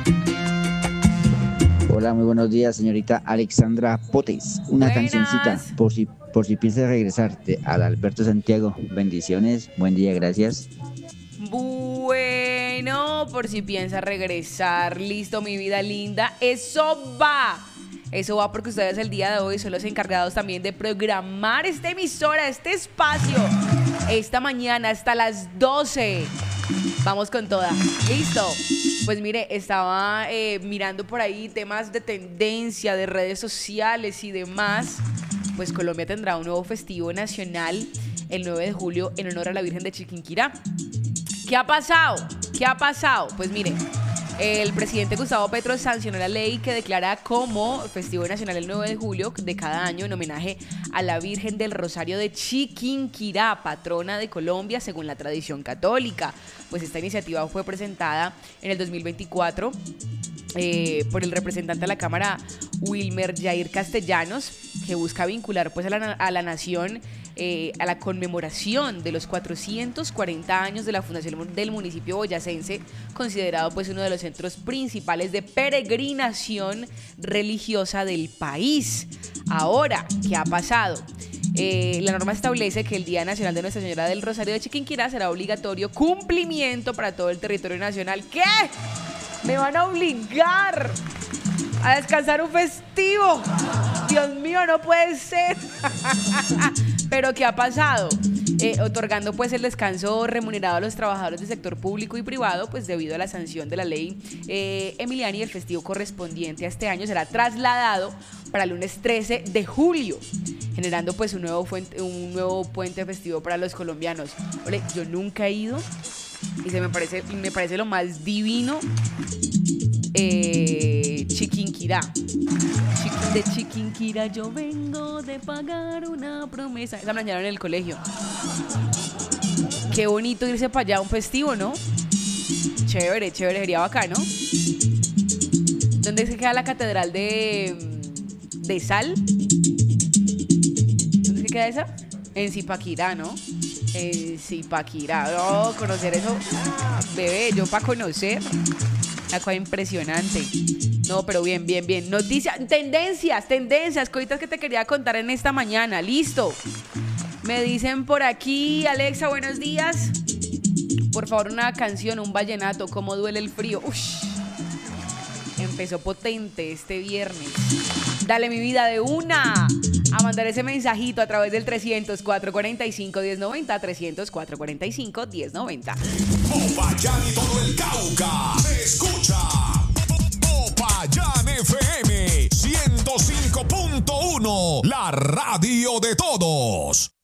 Hola, muy buenos días, señorita Alexandra Potes. Una Buenas. cancioncita por si piensas regresarte al Alberto Santiago. Bendiciones, buen día, gracias. Bueno, por si piensa regresar. Listo, mi vida linda. Eso va. Eso va porque ustedes el día de hoy son los encargados también de programar esta emisora, este espacio. Esta mañana hasta las 12. Vamos con toda. Listo. Pues mire, estaba mirando por ahí temas de tendencia, de redes sociales y demás. Pues Colombia tendrá un nuevo festivo nacional el 9 de julio en honor a la Virgen de Chiquinquirá. ¿Qué ha pasado? ¿Qué ha pasado? Pues mire, el presidente Gustavo Petro sancionó la ley que declara como festivo nacional el 9 de julio de cada año en homenaje a la Virgen del Rosario de Chiquinquirá, patrona de Colombia según la tradición católica. Pues esta iniciativa fue presentada en el 2024 por el representante de la Cámara, Wilmer Jair Castellanos, que busca vincular pues a la nación a la conmemoración de los 440 años de la fundación del municipio boyacense, considerado pues uno de los centros principales de peregrinación religiosa del país. Ahora, ¿qué ha pasado? La norma establece que el Día Nacional de Nuestra Señora del Rosario de Chiquinquirá será obligatorio cumplimiento para todo el territorio nacional. ¿Qué? ¿Me van a obligar a descansar un festivo? Dios mío, no puede ser. Pero ¿qué ha pasado? Otorgando pues el descanso remunerado a los trabajadores del sector público y privado, pues debido a la sanción de la ley Emiliani, el festivo correspondiente a este año será trasladado para el lunes 13 de julio, generando pues un nuevo puente festivo para los colombianos. Ole, yo nunca he ido y me parece lo más divino. Chiquinquirá. De Chiquinquirá yo vengo de pagar una promesa. Esa me la enseñaron en el colegio. Qué bonito irse para allá a un festivo, ¿no? Chévere, sería bacano. ¿Dónde se queda la catedral de Sal? ¿Dónde se queda esa? En Zipaquirá, ¿no? En Zipaquirá. No, conocer eso. Bebé, yo para conocer. Una cosa impresionante. No, pero bien. Noticias, tendencias, cositas que te quería contar en esta mañana. Listo. Me dicen por aquí, Alexa, buenos días. Por favor, una canción, un vallenato, ¿cómo duele el frío? Ush. Empezó potente este viernes. Dale, mi vida, de una a mandar ese mensajito a través del 300-445-1090, 300-445-1090. Popayán y todo el Cauca se escucha. Popayán FM 105.1, la radio de todos.